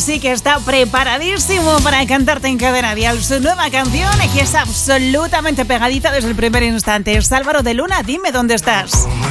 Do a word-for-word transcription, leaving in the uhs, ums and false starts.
sí que está preparadísimo para cantarte en Cadena Dial su nueva canción, que es absolutamente pegadiza desde el primer instante. Es Álvaro de Luna, dime dónde estás.